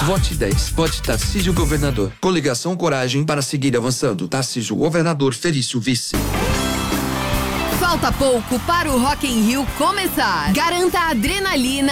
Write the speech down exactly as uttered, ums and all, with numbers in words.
Vote dez. Vote Tarcísio Governador. Coligação Coragem para seguir avançando. Tarcísio Governador, Felício Vice. Falta pouco para o Rock in Rio começar. Garanta a adrenalina